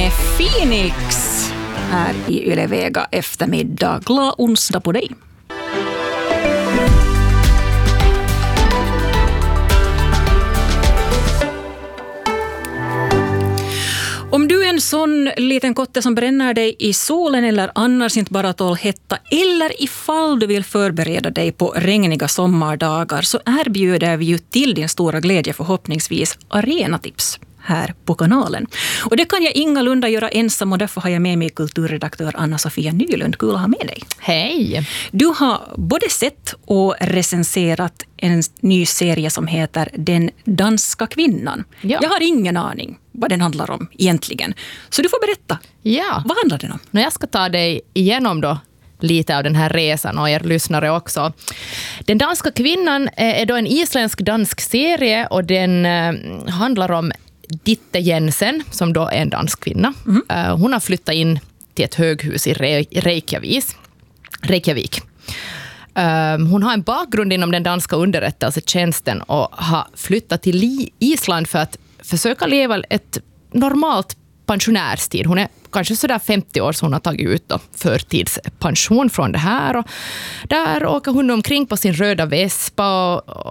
med Phoenix här i Yle Vega eftermiddag. Glad onsdag på dig. Om du är en sån liten kotte som bränner dig i solen eller annars inte bara tål hetta, eller ifall du vill förbereda dig på regniga sommardagar, så erbjuder vi ju till din stora glädje förhoppningsvis arenatips här på kanalen. Och det kan jag ingalunda göra ensam, och därför har jag med mig kulturredaktör Anna-Sofia Nylund. Kul att ha med dig. Hej! Du har både sett och recenserat en ny serie som heter Den danska kvinnan. Ja. Jag har ingen aning vad den handlar om egentligen. Så du får berätta. Ja. Vad handlar den om? Jag ska ta dig igenom då lite av den här resan och er lyssnare också. Den danska kvinnan är då en isländsk dansk serie, och den handlar om Ditte Jensen, som då är en dansk kvinna. Hon har flyttat in till ett höghus i Reykjavik. Hon har en bakgrund inom den danska underrättelsetjänsten och har flyttat till Island för att försöka leva ett normalt pensionärstid. Hon är kanske sådär 50 år, så hon har tagit ut då förtidspension från det här. Och där åker hon omkring på sin röda Vespa